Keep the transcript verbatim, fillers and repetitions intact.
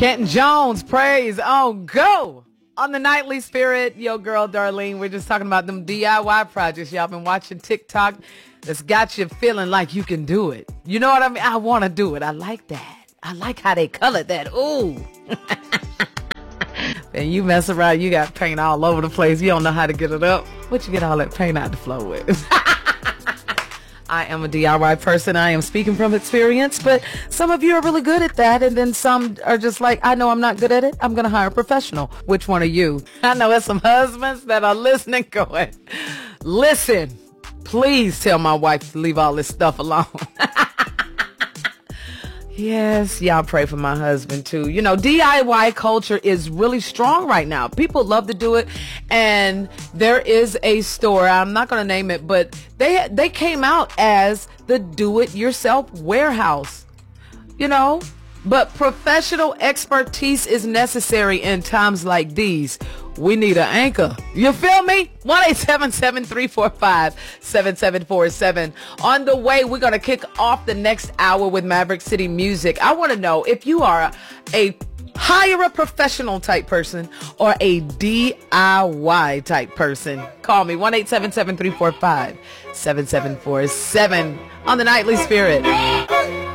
Kenton Jones, praise on go. On the Nightly Spirit, yo girl Darlene, we're just talking about them D I Y projects. Y'all been watching TikTok that's got you feeling like you can do it. You know what I mean? I want to do it. I like that. I like how they colored that. Ooh. And you mess around, you got paint all over the place. You don't know how to get it up. What you get all that paint out the floor with? I am a D I Y person. I am speaking from experience, but some of you are really good at that, and then some are just like, I know I'm not good at it. I'm going to hire a professional. Which one are you? I know there's some husbands that are listening going, listen, please tell my wife to leave all this stuff alone. Yes, y'all pray for my husband too. You know, D I Y culture is really strong right now. People love to do it. And there is a store, I'm not going to name it, but they they came out as the do-it-yourself warehouse. You know, but professional expertise is necessary in times like these. We need an anchor. You feel me? one eight seven seven, three four five, seven seven four seven. On the way, we're going to kick off the next hour with Maverick City Music. I want to know if you are a, a hire a professional type person or a D I Y type person. Call me one eight seven seven, three four five, seven seven four seven on the Nightly Spirit.